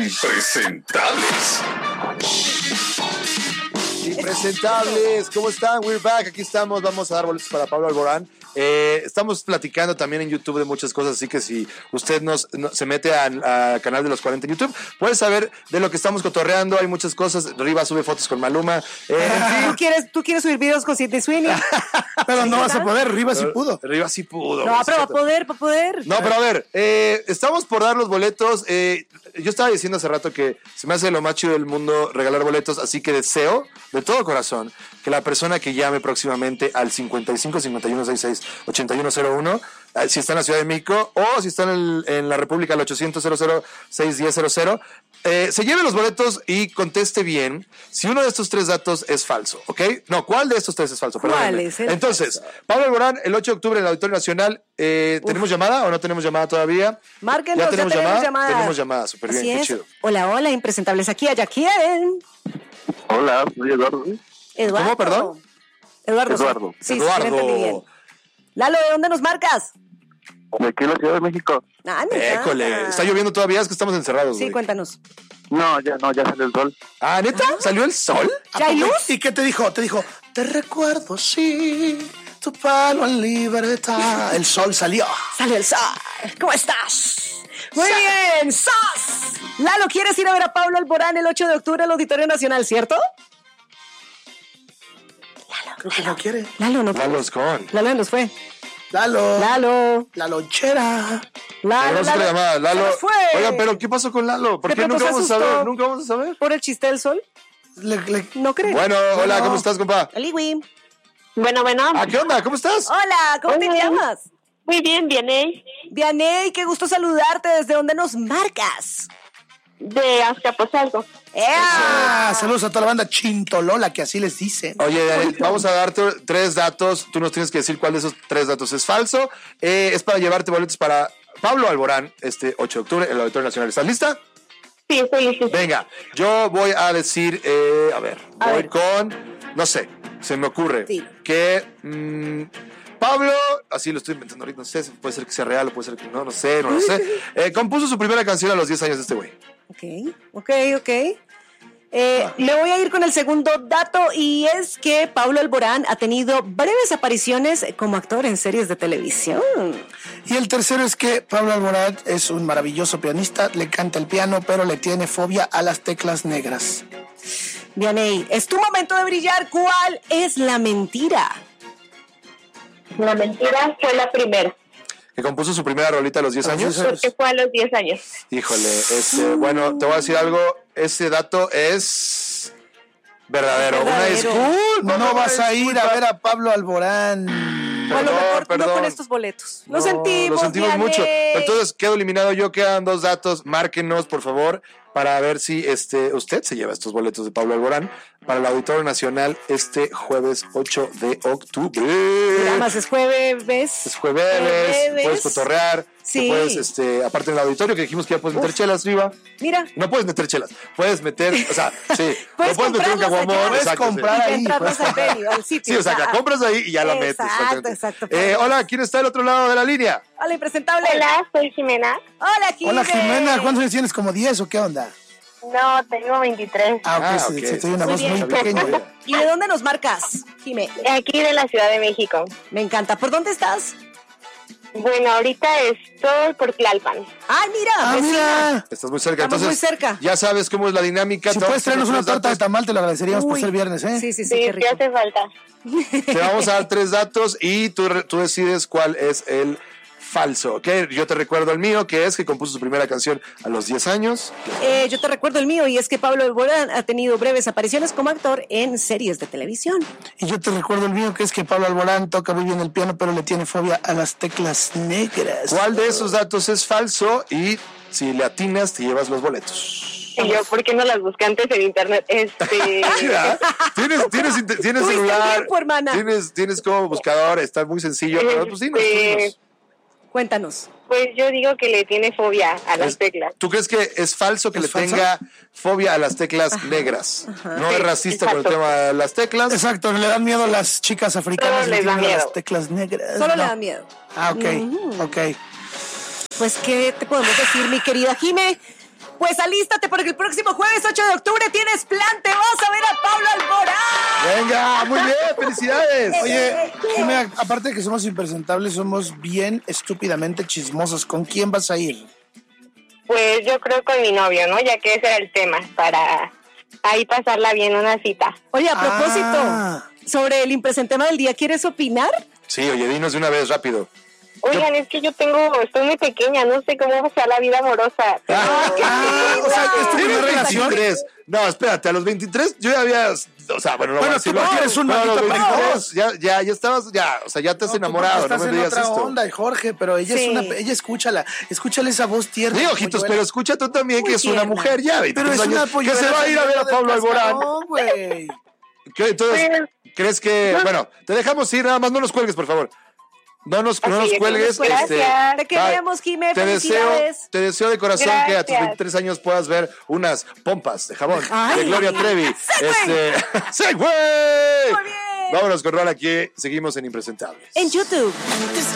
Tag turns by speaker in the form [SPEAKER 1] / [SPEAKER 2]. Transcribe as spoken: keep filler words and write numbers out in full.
[SPEAKER 1] Impresentables.
[SPEAKER 2] Impresentables, ¿cómo están? We're back, aquí estamos, vamos a dar boletos para Pablo Alborán. Eh, estamos platicando también en YouTube de muchas cosas, así que si usted nos, no, se mete al canal de los cuarenta en YouTube, puede saber de lo que estamos cotorreando, hay muchas cosas. Riva sube fotos con Maluma. Eh, en fin.
[SPEAKER 3] ¿Tú quieres, ¿Tú quieres subir videos con Sidney Sweeney?
[SPEAKER 4] Pero no vas a poder, Riva sí pudo.
[SPEAKER 2] Riva sí pudo.
[SPEAKER 3] No, pero va a poder, va a poder.
[SPEAKER 2] No, pero a ver, eh, estamos por dar los boletos. Eh, yo estaba diciendo hace rato que se me hace lo más chido del mundo regalar boletos, así que deseo de todo corazón que la persona que llame próximamente al cincuenta y cinco cincuenta y uno sesenta y seis ochenta y uno cero uno, eh, si está en la Ciudad de México o si está en, el, en la República, al ochocientos cero cero seis diez cero cero, eh, se lleve los boletos y conteste bien si uno de estos tres datos es falso, ¿ok? No, ¿cuál de estos tres es falso?
[SPEAKER 3] ¿Cuál
[SPEAKER 2] Perdónenme.
[SPEAKER 3] es el
[SPEAKER 2] Entonces,
[SPEAKER 3] falso?
[SPEAKER 2] Pablo Alborán, el ocho de octubre en el Auditorio Nacional. Eh, ¿Tenemos llamada o no tenemos llamada todavía?
[SPEAKER 3] Márquenos,
[SPEAKER 2] ¿Ya tenemos,
[SPEAKER 3] ya tenemos
[SPEAKER 2] llamada?
[SPEAKER 3] llamada.
[SPEAKER 2] Tenemos llamada, súper bien,
[SPEAKER 3] Así
[SPEAKER 2] qué
[SPEAKER 3] es.
[SPEAKER 2] chido.
[SPEAKER 3] Hola, hola, impresentables. Aquí, allá, ¿quién?
[SPEAKER 5] Hola, soy Eduardo.
[SPEAKER 3] Eduardo.
[SPEAKER 2] ¿Cómo, perdón?
[SPEAKER 3] Eduardo.
[SPEAKER 5] Eduardo.
[SPEAKER 3] Sí, sí,
[SPEAKER 2] Eduardo.
[SPEAKER 3] sí, me entendí bien. Lalo, ¿de dónde nos marcas?
[SPEAKER 5] De aquí en la Ciudad de México.
[SPEAKER 3] Ah, me
[SPEAKER 2] École,
[SPEAKER 3] encanta.
[SPEAKER 2] está lloviendo todavía, es que estamos encerrados.
[SPEAKER 3] Sí,
[SPEAKER 2] güey.
[SPEAKER 3] cuéntanos.
[SPEAKER 5] No, ya no, ya salió el sol.
[SPEAKER 2] Ah, ¿neta? ¿Salió el sol?
[SPEAKER 3] ¿Ya hay luz?
[SPEAKER 4] ¿Y qué te dijo? Te dijo, te recuerdo, sí, tu palo en libertad. El sol salió.
[SPEAKER 3] Salió el sol. ¿Cómo estás? Muy bien, ¡Sas! Lalo, ¿quieres ir a ver a Pablo Alborán el ocho de octubre al Auditorio Nacional, cierto?
[SPEAKER 4] Creo que no quiere.
[SPEAKER 3] Lalo, no.
[SPEAKER 2] Lalo es con.
[SPEAKER 3] Lalo nos fue.
[SPEAKER 4] Lalo.
[SPEAKER 3] Lalo.
[SPEAKER 4] La lonchera.
[SPEAKER 3] Lalo,
[SPEAKER 2] Tenemos otra llamada. Lalo.
[SPEAKER 3] se nos fue.
[SPEAKER 2] Oigan, pero ¿qué pasó con Lalo? ¿Por
[SPEAKER 3] De
[SPEAKER 2] qué
[SPEAKER 3] pronto
[SPEAKER 2] nunca
[SPEAKER 3] se
[SPEAKER 2] vamos a
[SPEAKER 3] asustó.
[SPEAKER 2] saber? Nunca vamos a saber.
[SPEAKER 3] ¿Por el chiste del sol?
[SPEAKER 4] Le- le-
[SPEAKER 3] No creo.
[SPEAKER 2] Bueno, hola,
[SPEAKER 4] Bueno.
[SPEAKER 2] ¿cómo estás, compa?
[SPEAKER 3] Aliwi.
[SPEAKER 6] Bueno, bueno.
[SPEAKER 2] Ah, ¿qué onda? ¿Cómo estás?
[SPEAKER 3] Hola, ¿cómo te
[SPEAKER 6] Hola.
[SPEAKER 3] llamas?
[SPEAKER 6] Muy bien, viene
[SPEAKER 3] Vianey, qué gusto saludarte. ¿Desde dónde nos marcas?
[SPEAKER 6] de Azcapotzalco.
[SPEAKER 4] Ah, saludos a toda la banda Chintolola, que así les dicen.
[SPEAKER 2] Oye, Daniel, vamos a darte tres datos. Tú nos tienes que decir cuál de esos tres datos es falso. Eh, es para llevarte boletos para Pablo Alborán este ocho de octubre en el Auditorio Nacional. ¿Estás lista?
[SPEAKER 6] Sí, estoy lista.
[SPEAKER 2] Venga, yo voy a decir, eh, a ver,
[SPEAKER 3] A
[SPEAKER 2] voy
[SPEAKER 3] ver.
[SPEAKER 2] con, no sé, se me ocurre
[SPEAKER 3] Sí.
[SPEAKER 2] que mm, Pablo, así lo estoy inventando ahorita, no sé, puede ser que sea real o puede ser que no, no sé, no lo sé, eh, compuso su primera canción a los diez años de este güey.
[SPEAKER 3] Ok, ok, ok. Eh, me voy a ir con el segundo dato y es que Pablo Alborán ha tenido breves apariciones como actor en series de televisión.
[SPEAKER 4] Y el tercero es que Pablo Alborán es un maravilloso pianista, le canta el piano, pero le tiene fobia a las teclas negras.
[SPEAKER 3] Vianey, es tu momento de brillar. ¿Cuál es la mentira?
[SPEAKER 6] La mentira fue la primera,
[SPEAKER 2] Que compuso su primera rolita a los diez
[SPEAKER 4] A los
[SPEAKER 2] años.
[SPEAKER 4] diez
[SPEAKER 6] porque fue a los diez años.
[SPEAKER 2] Híjole, este, bueno, te voy a decir algo, ese dato es verdadero. Una
[SPEAKER 3] Verdadero.
[SPEAKER 2] disculpa.
[SPEAKER 4] No
[SPEAKER 2] una
[SPEAKER 4] vas a ir a
[SPEAKER 2] disculpa.
[SPEAKER 4] ver a Pablo Alborán.
[SPEAKER 3] O a lo
[SPEAKER 2] Perdón,
[SPEAKER 3] mejor no
[SPEAKER 2] perdón.
[SPEAKER 3] con estos boletos. Lo
[SPEAKER 2] No,
[SPEAKER 3] sentimos,
[SPEAKER 2] Lo sentimos
[SPEAKER 3] Vianey.
[SPEAKER 2] mucho. Entonces quedo eliminado yo, quedan dos datos. Márquenos, por favor, para ver si este usted se lleva estos boletos de Pablo Alborán para el Auditorio Nacional este jueves ocho de octubre.
[SPEAKER 3] Nada más es jueves.
[SPEAKER 2] Es jueves,
[SPEAKER 3] Jueves.
[SPEAKER 2] puedes cotorrear,
[SPEAKER 3] Sí.
[SPEAKER 2] te puedes, este, aparte en el auditorio que dijimos que ya puedes meter
[SPEAKER 3] Uf.
[SPEAKER 2] chelas, Riva.
[SPEAKER 3] Mira,
[SPEAKER 2] No puedes meter chelas, puedes meter, o sea, sí,
[SPEAKER 3] Puedes
[SPEAKER 2] no puedes meter un
[SPEAKER 3] comprarlas allá.
[SPEAKER 2] caguamón,
[SPEAKER 3] Puedes
[SPEAKER 2] exacto, sí.
[SPEAKER 4] comprar
[SPEAKER 3] y
[SPEAKER 4] ahí,
[SPEAKER 3] entrarnos
[SPEAKER 4] pues.
[SPEAKER 3] al venue, al sitio.
[SPEAKER 2] Sí, o sea, la
[SPEAKER 3] Ah,
[SPEAKER 2] compras ahí y ya la metes.
[SPEAKER 3] Exacto,
[SPEAKER 2] exactamente.
[SPEAKER 3] exacto.
[SPEAKER 2] Eh, hola, ¿quién está del otro lado de la línea?
[SPEAKER 3] Hola, impresentable.
[SPEAKER 6] Hola, soy Jimena.
[SPEAKER 3] Hola, Jimena.
[SPEAKER 4] Hola Jimena, ¿cuántos años tienes? ¿Como diez o qué onda?
[SPEAKER 6] No, tengo veintitrés.
[SPEAKER 4] Ah, ok,
[SPEAKER 2] Ah,
[SPEAKER 4] sí,
[SPEAKER 2] ok.
[SPEAKER 4] sí, tiene una
[SPEAKER 3] Muy
[SPEAKER 4] voz
[SPEAKER 3] bien.
[SPEAKER 4] muy pequeña.
[SPEAKER 3] ¿Y de dónde nos marcas, Jimé?
[SPEAKER 6] Aquí de la Ciudad de México.
[SPEAKER 3] Me encanta. ¿Por dónde estás?
[SPEAKER 6] Bueno, ahorita estoy por Tlalpan.
[SPEAKER 3] Ay, mira,
[SPEAKER 4] Ah,
[SPEAKER 3] vecina.
[SPEAKER 4] mira.
[SPEAKER 2] Estás muy cerca,
[SPEAKER 3] Estamos
[SPEAKER 2] entonces
[SPEAKER 3] muy cerca.
[SPEAKER 2] ya sabes cómo es la dinámica.
[SPEAKER 4] Si
[SPEAKER 2] te
[SPEAKER 4] puedes
[SPEAKER 2] vamos a
[SPEAKER 4] traernos una
[SPEAKER 2] hacer tres
[SPEAKER 4] torta de
[SPEAKER 2] datos.
[SPEAKER 4] tamal, te lo agradeceríamos por
[SPEAKER 3] Uy.
[SPEAKER 4] ser viernes, ¿eh?
[SPEAKER 3] Sí, sí, sí,
[SPEAKER 6] Sí,
[SPEAKER 3] qué
[SPEAKER 6] ¿qué
[SPEAKER 3] rico.
[SPEAKER 6] hace falta?
[SPEAKER 2] Te vamos a dar tres datos y tú, re- tú decides cuál es el falso, ¿ok? Yo te recuerdo el mío, que es que compuso su primera canción a los diez años.
[SPEAKER 3] Eh, yo te recuerdo el mío y es que Pablo Alborán ha tenido breves apariciones como actor en series de televisión.
[SPEAKER 4] Y yo te recuerdo el mío, que es que Pablo Alborán toca muy bien el piano, pero le tiene fobia a las teclas negras.
[SPEAKER 2] ¿Cuál de esos datos es falso? Y si le atinas, te llevas los boletos.
[SPEAKER 6] Y yo, ¿por qué no las busqué antes en internet? Este...
[SPEAKER 2] Mira, tienes, tienes, inte- tienes
[SPEAKER 3] Tuviste
[SPEAKER 2] celular,
[SPEAKER 3] tiempo, hermana.
[SPEAKER 2] tienes, tienes como buscador, está muy sencillo, pero pues dinos, tú
[SPEAKER 6] Este,
[SPEAKER 2] dinos.
[SPEAKER 3] Cuéntanos.
[SPEAKER 6] Pues yo digo que le tiene fobia a las
[SPEAKER 2] Es-
[SPEAKER 6] teclas.
[SPEAKER 2] ¿Tú crees que es falso que
[SPEAKER 4] ¿Es
[SPEAKER 2] le
[SPEAKER 4] falso?
[SPEAKER 2] tenga fobia a las teclas negras? No es
[SPEAKER 6] Sí,
[SPEAKER 2] racista con el
[SPEAKER 6] exacto.
[SPEAKER 2] tema de las teclas.
[SPEAKER 4] Exacto, le dan miedo a las chicas africanas.
[SPEAKER 6] Solo
[SPEAKER 4] le
[SPEAKER 6] les da
[SPEAKER 4] tienen miedo a las
[SPEAKER 6] miedo.
[SPEAKER 4] teclas negras.
[SPEAKER 3] Solo le
[SPEAKER 4] No.
[SPEAKER 3] da miedo.
[SPEAKER 4] Ah, ok, ok.
[SPEAKER 3] Pues, ¿qué te podemos decir, mi querida Jime? Pues alístate porque el próximo jueves ocho de octubre tienes plan, te vas a ver a Pablo Alborán.
[SPEAKER 2] Venga, muy bien, felicidades.
[SPEAKER 4] Oye, Jimena, aparte de que somos impresentables, somos bien estúpidamente chismosos. ¿Con quién vas a ir?
[SPEAKER 6] Pues yo creo con mi novio, ¿no? Ya que ese era el tema, para ahí pasarla bien una cita.
[SPEAKER 3] Oye, a propósito,
[SPEAKER 4] Ah.
[SPEAKER 3] sobre el impresentema del día, ¿quieres opinar?
[SPEAKER 2] Sí, oye, dinos de una vez, rápido.
[SPEAKER 6] Oigan, es que yo tengo, estoy muy pequeña, no sé cómo sea la vida amorosa. pero-
[SPEAKER 4] Ah, o sea, que es tu
[SPEAKER 2] Sí,
[SPEAKER 4] primera
[SPEAKER 2] los
[SPEAKER 4] relación.
[SPEAKER 2] veintitrés. No, espérate, a los veintitrés yo ya había, o sea, bueno, no voy
[SPEAKER 4] Bueno,
[SPEAKER 2] a decirlo
[SPEAKER 4] tú porque
[SPEAKER 2] aquí,
[SPEAKER 4] eres un
[SPEAKER 2] pero a los
[SPEAKER 4] maldito
[SPEAKER 2] veintitrés, ya, ya, ya estabas, ya, o sea, ya te has
[SPEAKER 4] No, tú
[SPEAKER 2] enamorado,
[SPEAKER 4] porque
[SPEAKER 2] no
[SPEAKER 4] estás
[SPEAKER 2] me
[SPEAKER 4] en
[SPEAKER 2] digas
[SPEAKER 4] otra
[SPEAKER 2] esto.
[SPEAKER 4] onda, Jorge, pero ella
[SPEAKER 3] Sí.
[SPEAKER 4] es una, ella escúchala, escúchale esa voz tierna.
[SPEAKER 2] Sí, ojitos,
[SPEAKER 4] polluela.
[SPEAKER 2] pero escucha tú también
[SPEAKER 3] Muy
[SPEAKER 2] que es una
[SPEAKER 3] tierna.
[SPEAKER 2] mujer ya,
[SPEAKER 4] Pero
[SPEAKER 2] veintitrés
[SPEAKER 4] es una
[SPEAKER 2] años, que
[SPEAKER 4] polluela
[SPEAKER 2] se va a ir a ver a
[SPEAKER 4] del
[SPEAKER 2] Pablo Alborán.
[SPEAKER 4] cascarón, güey.
[SPEAKER 2] ¿Qué? Entonces,
[SPEAKER 6] Pues,
[SPEAKER 2] ¿crees que, bueno, te dejamos ir, nada más no nos cuelgues, por favor? No nos, no
[SPEAKER 6] Así
[SPEAKER 2] nos
[SPEAKER 6] es,
[SPEAKER 2] cuelgues.
[SPEAKER 6] gracias.
[SPEAKER 2] este,
[SPEAKER 3] Te queremos, Jimé,
[SPEAKER 2] te deseo,
[SPEAKER 3] felicidades.
[SPEAKER 2] te deseo de corazón que a tus
[SPEAKER 6] Gracias.
[SPEAKER 2] veintitrés años puedas ver unas pompas de jabón
[SPEAKER 3] Ay.
[SPEAKER 2] de Gloria Trevi.
[SPEAKER 3] ¡Segway!
[SPEAKER 2] Este, ¡Segway!
[SPEAKER 3] Muy bien.
[SPEAKER 2] Vámonos con Rola, aquí seguimos en Impresentables.
[SPEAKER 3] En YouTube.